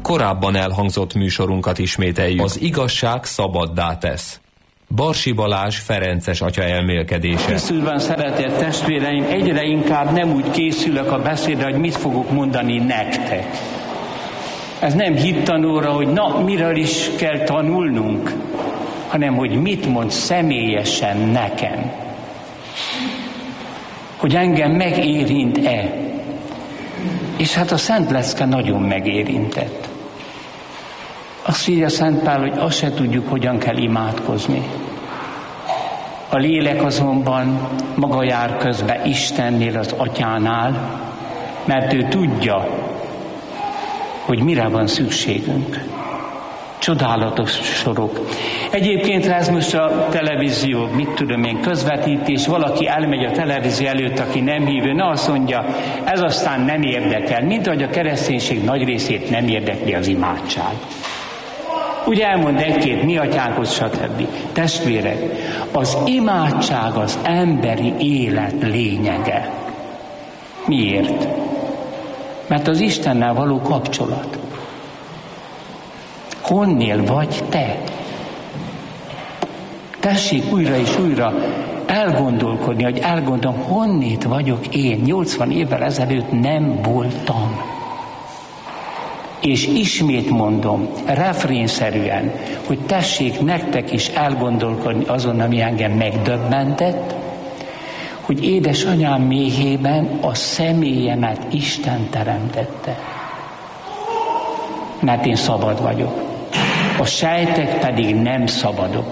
korábban elhangzott műsorunkat ismételjük. Az igazság szabaddá tesz. Barsi Balázs ferences atya elmélkedése. Készülve, szeretett testvéreim, egyre inkább nem úgy készülök a beszédre, hogy mit fogok mondani nektek. Ez nem hittanóra, hogy na, miről is kell tanulnunk, hanem hogy mit mond személyesen nekem. Hogy engem megérint-e. És hát a Szent Lecke nagyon megérintett. Azt írja Szent Pál, hogy azt se tudjuk, hogyan kell imádkozni. A lélek azonban maga jár közbe Istennél, az Atyánál, mert ő tudja, hogy mire van szükségünk. Csodálatos sorok. Egyébként, ha ez most a televízió, mit tudom én, közvetítés, valaki elmegy a televízió előtt, aki nem hívő, na azt mondja, ez aztán nem érdekel, mint ahogy a kereszténység nagy részét nem érdekli az imádság. Úgy elmond egy-két mi atyánkot, stb. Testvérek, az imádság az emberi élet lényege. Miért? Mert az Istennel való kapcsolat. Honnél vagy te? Tessék újra és újra elgondolkodni, hogy elgondolom, honnét vagyok én. 80 évvel ezelőtt nem voltam. És ismét mondom, refrénszerűen, hogy tessék nektek is elgondolkodni azon, ami engem megdöbbentett, hogy édesanyám méhében a személyemet Isten teremtette. Mert én szabad vagyok. A sejtek pedig nem szabadok.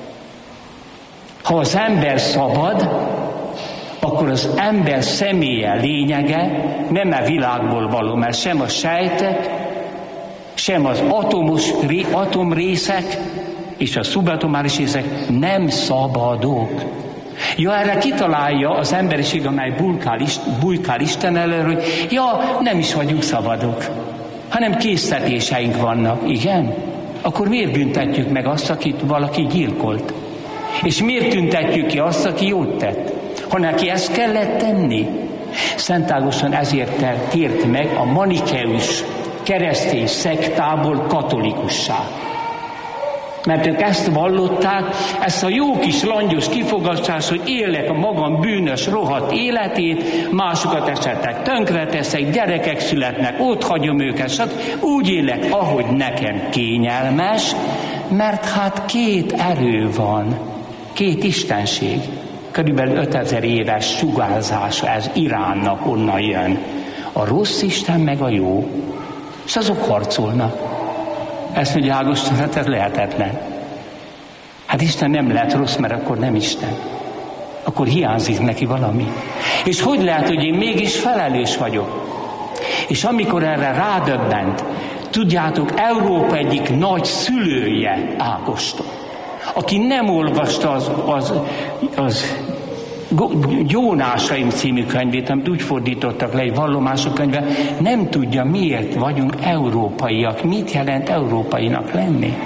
Ha az ember szabad, akkor az ember személye lényege nem a világból való, mert sem a sejtek, sem az atomrészek és a szubatomális részek nem szabadok. Ja, erre kitalálja az emberiség, amely bujkál Isten elől, hogy ja, nem is vagyunk szabadok, hanem késztetéseink vannak. Igen? Akkor miért büntetjük meg azt, akit valaki gyilkolt? És miért tüntetjük ki azt, aki jót tett? Ha neki ezt kellett tenni? Szent Ágoston ezért tért meg a manikeus keresztény szektából katolikussá. Mert ők ezt vallották, ezt a jó kis langyos kifogást, hogy élek a magam bűnös, rohadt életét, másokat esetleg tönkreteszek, gyerekek születnek, ott hagyom őket, úgy élek, ahogy nekem kényelmes, mert hát két erő van, két istenség. Körülbelül 5000 éves sugárzása ez Iránnak, onnan jön. A rossz Isten meg a jó, és azok harcolnak. Ezt mondja Ágoston, hát ez lehetetlen. Hát Isten nem lehet rossz, mert akkor nem Isten. Akkor hiányzik neki valami. És hogy lehet, hogy én mégis felelős vagyok? És amikor erre rádöbbent, tudjátok, Európa egyik nagy szülője Ágoston, aki nem olvasta az Jónásaim című könyvét, amit úgy fordítottak le, egy vallomások könyve, nem tudja, miért vagyunk európaiak, mit jelent európainak lenni.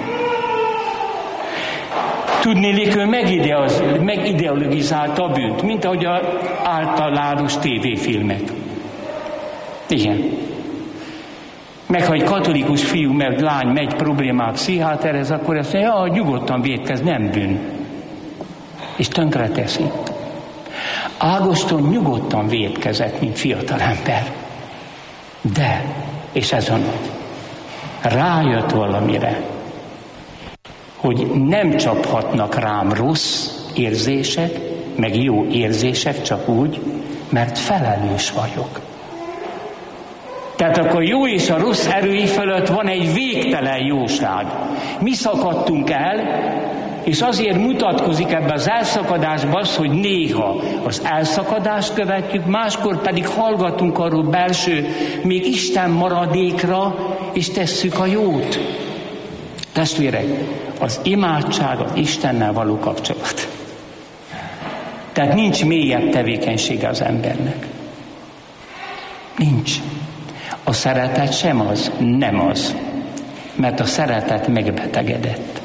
Tudnélik, ő megideologizálta a bűnt, mint ahogy az általános tévéfilmek. Igen. Meg ha egy katolikus fiú, meg lány megy problémát pszichiáterhez, akkor azt mondja, ja, nyugodtan vétkez, nem bűn. És tönkre teszi. Ágoston nyugodtan vétkezett, mint fiatalember. De, és ez a nagy, rájött valamire, hogy nem csaphatnak rám rossz érzések, meg jó érzések csak úgy, mert felelős vagyok. Tehát akkor jó és a rossz erői fölött van egy végtelen jóság. Mi szakadtunk el, és azért mutatkozik ebben az elszakadásban az, hogy néha az elszakadást követjük, máskor pedig hallgatunk arról belső, még Isten maradékra, és tesszük a jót. Testvérek, az imádság az Istennel való kapcsolat. Tehát nincs mélyebb tevékenysége az embernek. Nincs. A szeretet sem az, nem az. Mert a szeretet megbetegedett.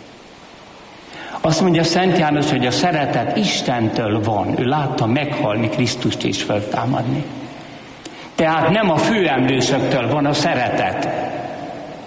Azt mondja Szent János, hogy a szeretet Istentől van. Ő látta meghalni Krisztust és föltámadni. Tehát nem a főemlősöktől van a szeretet,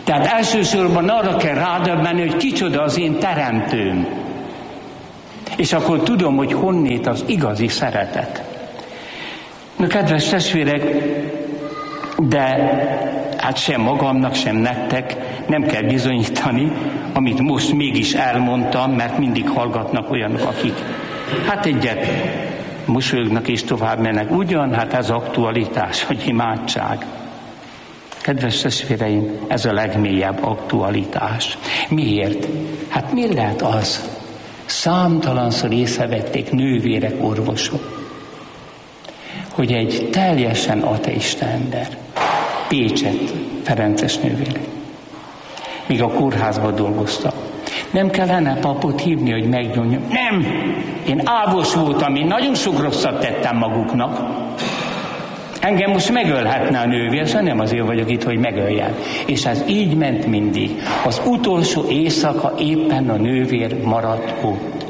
Tehát elsősorban arra kell rádöbbenni, hogy kicsoda az én teremtőm. És akkor tudom, hogy honnét az igazi szeretet. Na, kedves testvérek, de hát sem magamnak, sem nektek nem kell bizonyítani, amit most mégis elmondtam, mert mindig hallgatnak olyanok, akik hát egyet mosolyognak és tovább mennek. Ugyan, hát ez aktualitás, hogy imádság. Kedves testvéreim, ez a legmélyebb aktualitás. Miért? Hát miért lehet az? Számtalanszor észrevették nővérek, orvosok, hogy egy teljesen ateista ember, Pécset, Ferences nővére, míg a kórházban dolgoztak, nem kellene papot hívni, hogy meggyónjon. Nem! Én ávos voltam, én nagyon sok rosszat tettem maguknak. Engem most megölhetne a nővér, szóval nem azért vagyok itt, hogy megöljen. És ez így ment mindig. Az utolsó éjszaka éppen a nővér maradt ott.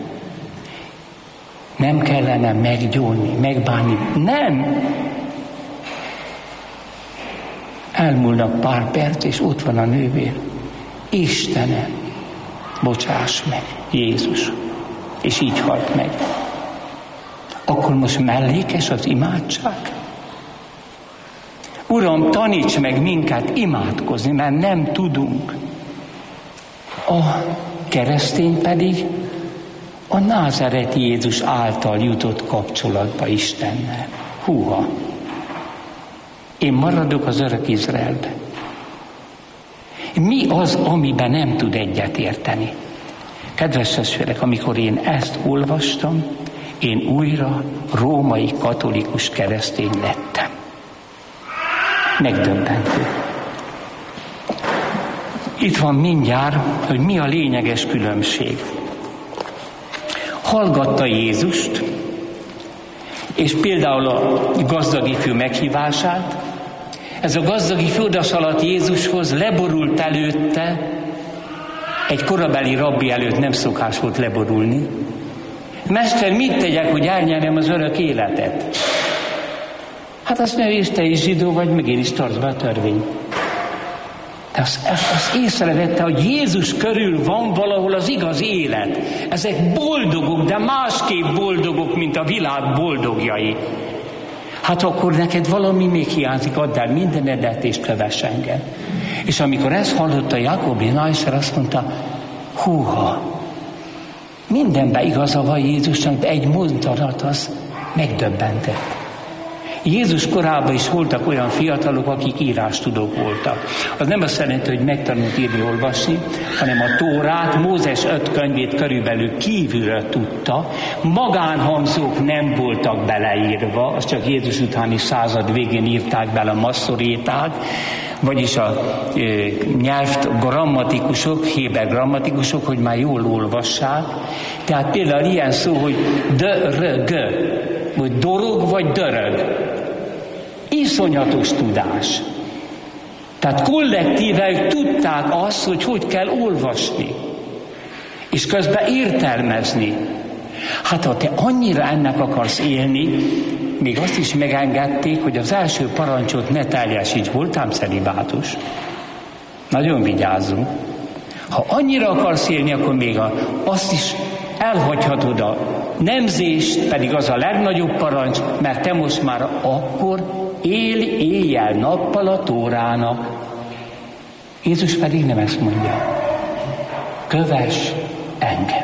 Nem kellene meggyónni, megbánni. Nem! Elmúlnak pár perc, és ott van a nővér. Istenem, bocsáss meg, Jézus. És így halt meg. Akkor most mellékes az imádság? Uram, taníts meg minket imádkozni, mert nem tudunk. A keresztény pedig a názáreti Jézus által jutott kapcsolatba Istennel. Húha! Én maradok az örök Izraelbe. Mi az, amiben nem tud egyetérteni? Kedves testvérek, amikor én ezt olvastam, én újra római katolikus keresztény lettem. Megdöbbentő. Itt van mindjárt, hogy mi a lényeges különbség. Hallgatta Jézust, és például a gazdag ifjú meghívását, ez a gazdag ifjú odaszaladt Jézushoz, leborult előtte, egy korabeli rabbi előtt nem szokás volt leborulni. Mester, mit tegyek, hogy elnyerjem az örök életet? Hát azt mondja, és te is zsidó vagy, meg én is tartsd be a törvényt. De azt észrevette, hogy Jézus körül van valahol az igaz élet. Ezek boldogok, de másképp boldogok, mint a világ boldogjai. Hát akkor neked valami még hiányzik, add el mindenedet és kövess engem. És amikor ezt hallotta Jákob Nájszer, azt mondta, húha, mindenben igaza van Jézusnak, de egy mondat az megdöbbentett. Jézus korában is voltak olyan fiatalok, akik írástudók voltak. Az nem azt jelenti, hogy megtanult írni, olvasni, hanem a Tórát, Mózes 5 könyvét körülbelül kívülről tudta. Magánhangzók nem voltak beleírva, az csak Jézus utáni század végén írták bele a masszoréták, vagyis a grammatikusok, héber grammatikusok, hogy már jól olvassák. Tehát például ilyen szó, hogy dörög, vagy dorog, vagy dörög. Iszonyatos tudás. Tehát kollektíve tudták azt, hogy hogy kell olvasni. És közben értelmezni. Hát ha te annyira ennek akarsz élni, még azt is megengedték, hogy az első parancsot ne teljesíts. Voltám celibátus. Nagyon vigyázzunk. Ha annyira akarsz élni, akkor még azt is elhagyhatod a nemzést, pedig az a legnagyobb parancs, mert te most már akkor élj éjjel-nappal a Tórának. Jézus pedig nem ezt mondja. Kövess engem.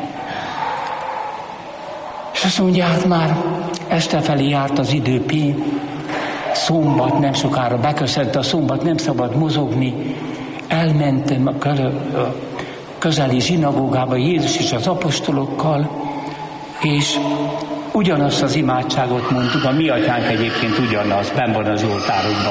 És azt mondja, hát már este felé járt az idő, szombat, nem sokára beköszönt a szombat, nem szabad mozogni. Elmentem a közeli zsinagógába Jézus és az apostolokkal, és ugyanazt az imádságot mondtuk, a mi atyánk egyébként ugyanaz, benn van a Zsoltárokban.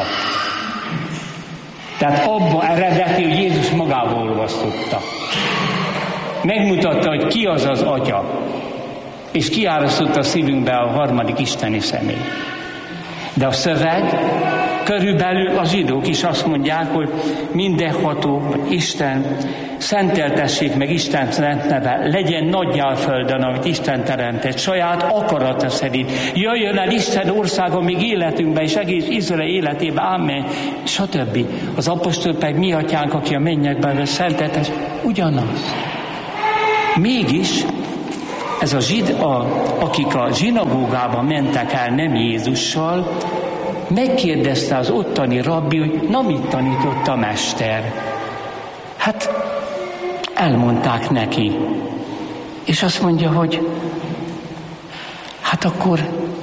Tehát abba eredeti, hogy Jézus magából olvasztotta. Megmutatta, hogy ki az az Atya, és kiárasztotta a szívünkbe a harmadik isteni személy. De a szöveg körülbelül a zsidók is azt mondják, hogy mindenható Isten, szenteltessék meg Isten szent neve, legyen nagyjá a földön, amit Isten teremtett, saját akarata szerint. Jöjjön el Isten országa még életünkben, és egész Izrael életében, amen, stb. Az apostol pedig mi atyánk, aki a mennyekben vesz, szenteltes, ugyanaz. Mégis ez akik a zsinagógába mentek el nem Jézussal, megkérdezte az ottani rabbi, hogy na mit tanított a mester? Hát elmondták neki. És azt mondja, hogy hát akkor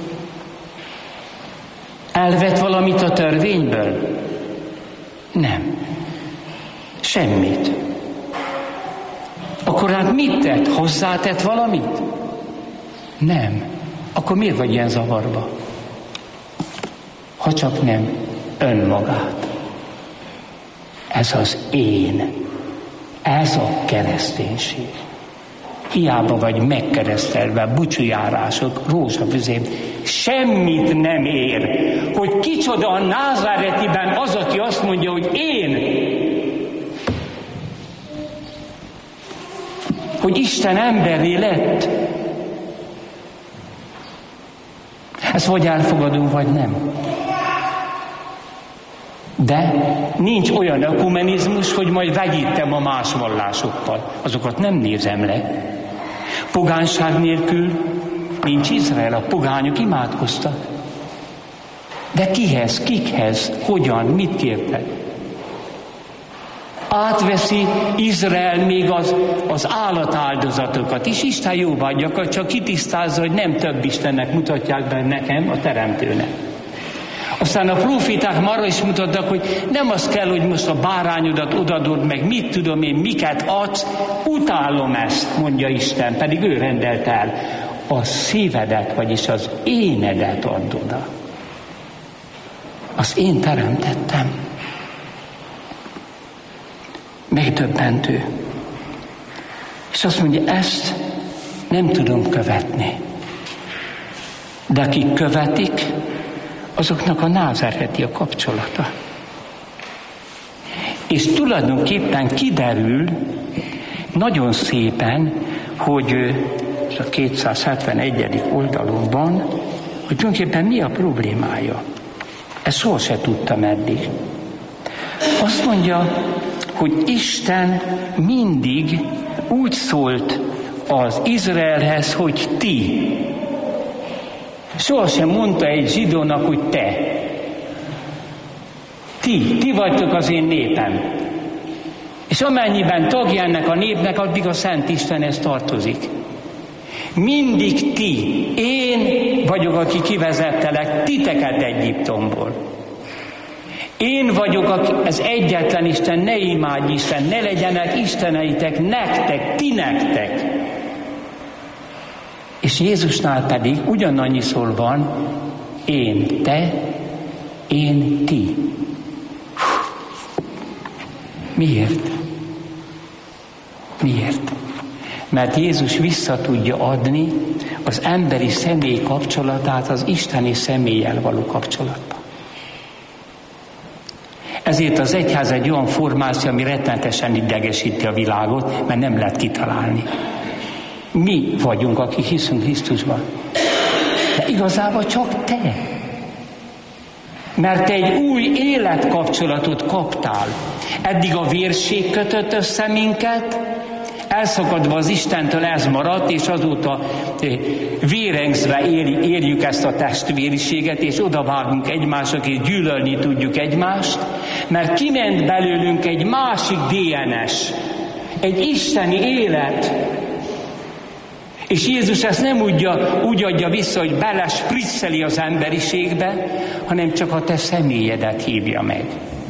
elvett valamit a törvényből? Nem. Semmit. Akkor hát mit tett? Hozzátett valamit? Nem. Akkor miért vagy ilyen zavarba? Ha csak nem önmagát. Ez az én. Ez a kereszténység. Hiába vagy megkeresztelve, búcsújárások, rózsafüzén, semmit nem ér. Hogy kicsoda a Názáretiben az, aki azt mondja, hogy én. Hogy Isten emberré lett. Ezt vagy elfogadunk, vagy nem. De nincs olyan ökumenizmus, hogy majd vegyítem a más vallásokkal. Azokat nem nézem le. Pogánság nélkül nincs Izrael, a pogányok imádkoztak. De kihez, kikhez, hogyan, mit kértek? Átveszi Izrael még az állatáldozatokat is. Isten jóvá adja, csak kitisztázza, hogy nem több Istennek mutatják be nekem, a Teremtőnek. Aztán a proféták marra is mutattak, hogy nem az kell, hogy most a bárányodat odadod, meg mit tudom én, miket adsz, utálom ezt, mondja Isten, pedig ő rendelt el. A szívedet, vagyis az énedet add oda. Azt én teremtettem. Megdöbbentő. És azt mondja, ezt nem tudom követni. De akik követik, azoknak a názáreti a kapcsolata. És tulajdonképpen kiderül nagyon szépen, hogy a 271. oldalon van, hogy tulajdonképpen mi a problémája. Ezt soha se tudtam eddig. Azt mondja, hogy Isten mindig úgy szólt az Izraelhez, hogy ti. Sohasem mondta egy zsidónak, hogy te. Ti vagytok az én népem. És amennyiben tagja ennek a népnek, addig a Szent Istenhez tartozik. Mindig ti. Én vagyok, aki kivezettelek titeket Egyiptomból. Én vagyok az egyetlen Isten, ne imádj Isten, ne legyenek isteneitek nektek, ti nektek. És Jézusnál pedig ugyanannyiszor van, én te, én ti. Miért? Miért? Mert Jézus vissza tudja adni az emberi személy kapcsolatát az isteni személlyel való kapcsolatba. Ezért az egyház egy olyan formáció, ami rettenetesen idegesíti a világot, mert nem lehet kitalálni. Mi vagyunk, akik hiszünk Krisztusban. De igazából csak te. Mert te egy új életkapcsolatot kaptál. Eddig a vérség kötött össze minket, elszakadva az Istentől ez maradt, és azóta vérengzve érjük ezt a testvériséget, és odavágunk egymásnak, és gyűlölni tudjuk egymást, mert kiment belőlünk egy másik DNS, egy isteni élet. És Jézus ezt nem úgy adja vissza, hogy belespricceli az emberiségbe, hanem csak a te személyedet hívja meg.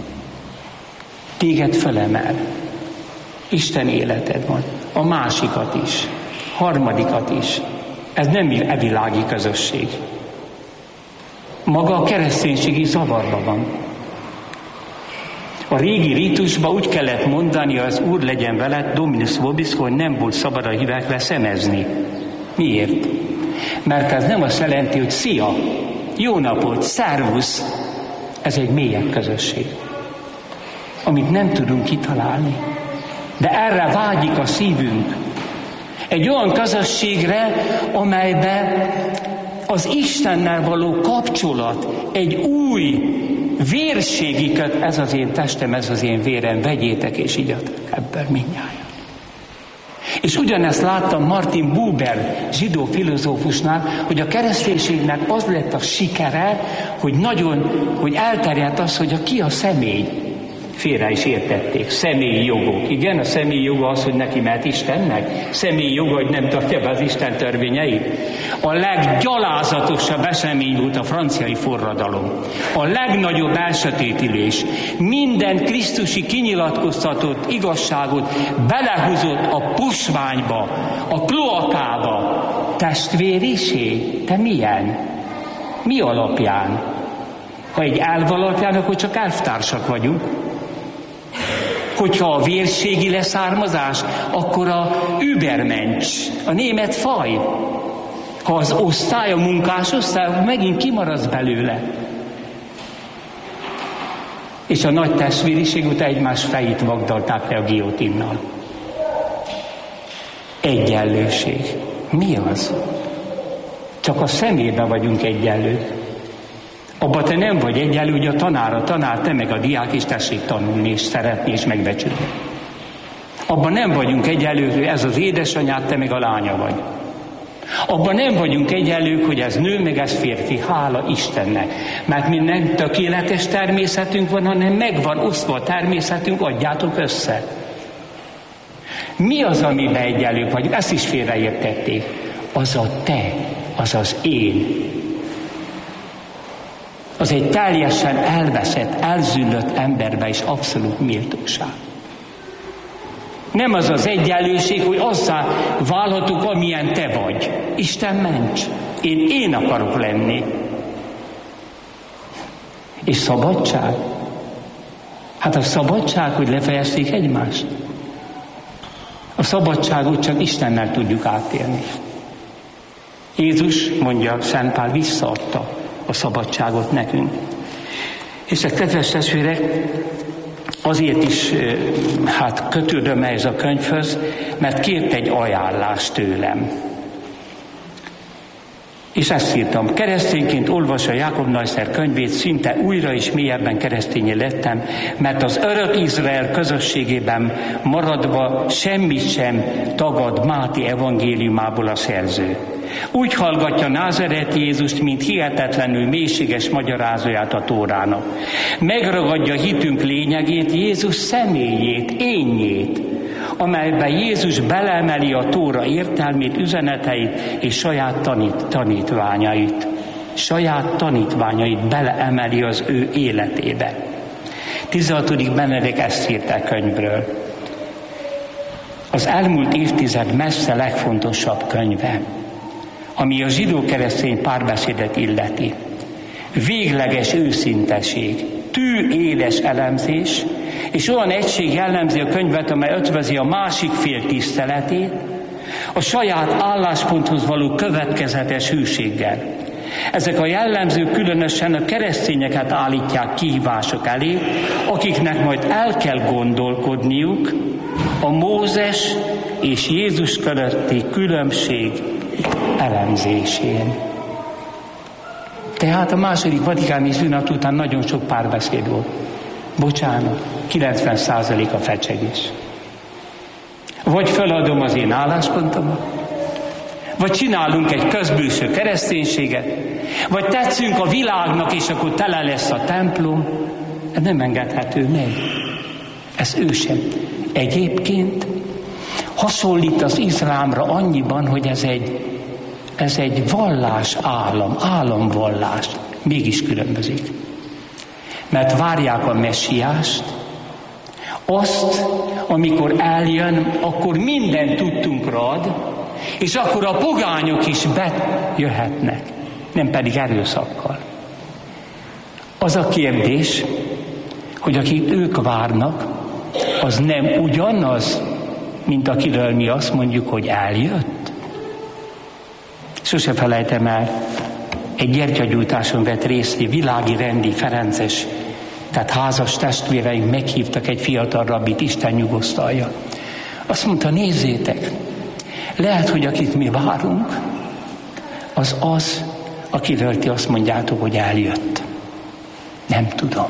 Téged felemel. Isten életed van. A másikat is. Harmadikat is. Ez nem evilági közösség. Maga a kereszténység is zavarban van. A régi ritusban úgy kellett mondani, az Úr legyen veled, Dominus vobis, hogy nem volt szabad a hívekre szemezni. Miért? Mert ez nem azt jelenti, hogy szia, jó napot, szervusz, Ez egy mélyebb közösség, amit nem tudunk kitalálni, de erre vágyik a szívünk. Egy olyan közösségre, amelyben az Istennel való kapcsolat egy új vérségi köt, ez az én testem, ez az én vérem, vegyétek és igyatok ebből mindnyájan. És ugyanezt láttam Martin Buber zsidó filozófusnál, hogy a kereszténységnek az lett a sikere, hogy elterjedt az, hogy ki a személy. Félre is értették. Személyi jogok. Igen, a személyi joga az, hogy neki mehet Istennek. Személyi joga, hogy nem tartja be az Isten törvényeit. A leggyalázatosabb esemény volt a franciai forradalom. A legnagyobb elsötétülés. Minden krisztusi kinyilatkoztatott igazságot belehúzott a pusványba, a kloakába. Testvériség? Te milyen? Mi alapján? Ha egy elv alapján, akkor csak elvtársak vagyunk. Hogyha a vérségi leszármazás, akkor a Übermensch, a német faj. Ha az osztály, a munkásosztály, akkor megint kimaradsz belőle. És a nagy testvériség után egymás fejét vagdalták le a guillotinnal. Egyenlőség. Mi az? Csak a szemében vagyunk egyenlők. Abba te nem vagy egyenlő, hogy a tanár, te meg a diák, és tessék tanulni, és szeretni, és megbecsülni. Abban nem vagyunk egyenlők, hogy ez az édesanyád, te meg a lánya vagy. Abban nem vagyunk egyenlők, hogy ez nő, meg ez férfi, hála Istennek. Mert mi nem tökéletes természetünk van, hanem megvan osztva a természetünk, adjátok össze. Mi az, amiben egyenlők vagyunk? Ezt is félreértették. Az a te, az az én. Az egy teljesen elveszett, elzüllött emberbe is abszolút méltóság. Nem az az egyenlőség, hogy azzá válhatunk, amilyen te vagy. Isten ments! Én akarok lenni. És szabadság? Hát a szabadság, hogy lefejezzék egymást. A szabadságot csak Istennel tudjuk átélni. Jézus, mondja Szent Pál, visszaadta a szabadságot nekünk. És a kedves testvérek, azért is kötődöm ehhez a könyvhöz, mert kért egy ajánlást tőlem. És ezt írtam. Keresztényként olvasva Jákob Neusser könyvét, szinte újra és mélyebben keresztényé lettem, mert az örök Izrael közösségében maradva semmit sem tagad Máté evangéliumából a szerző. Úgy hallgatja Názareti Jézust, mint hihetetlenül mélységes magyarázóját a Tórának. Megragadja hitünk lényegét, Jézus személyét, énjét, amelyben Jézus beleemeli a Tóra értelmét, üzeneteit és saját tanítványait. Saját tanítványait beleemeli az ő életébe. 16. Benedek ezt írt a könyvről. Az elmúlt évtized messze legfontosabb könyve, ami a zsidó-keresztény párbeszédet illeti. Végleges őszinteség, tű éles elemzés, és olyan egység jellemzi a könyvet, amely ötvözi a másik fél tiszteletét, a saját állásponthoz való következetes hűséggel. Ezek a jellemzők különösen a keresztényeket állítják kihívások elé, akiknek majd el kell gondolkodniuk a Mózes és Jézus közötti különbség elemzésén. Tehát a második vatikáni szünet után nagyon sok párbeszéd volt. Bocsánat, 90% a fecsegés. Vagy feladom az én álláspontomat, vagy csinálunk egy közbülső kereszténységet, vagy tetszünk a világnak, és akkor tele lesz a templom. Ez nem engedhető meg. Ez ő sem. Egyébként hasonlít az iszlámra annyiban, hogy ez egy vallás államvallás. Mégis különbözik. Mert várják a messiást, azt, amikor eljön, akkor minden tudtunkra ad, és akkor a pogányok is bejöhetnek, nem pedig erőszakkal. Az a kérdés, hogy akik ők várnak, az nem ugyanaz, mint akiről mi azt mondjuk, hogy eljött. Sose felejtem el, egy gyertyagyújtáson vett részt Világi Rendi Ferences tehát házas testvéreink meghívtak egy fiatal rabbit, Isten nyugosztalja. Azt mondta, nézzétek, lehet, hogy akit mi várunk, az, akiről ti azt mondjátok, hogy eljött. Nem tudom.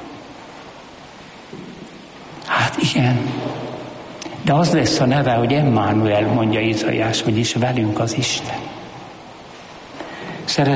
Hát igen. De az lesz a neve, hogy Emmanuel, mondja Izaiás, vagyis velünk az Isten. Szeretett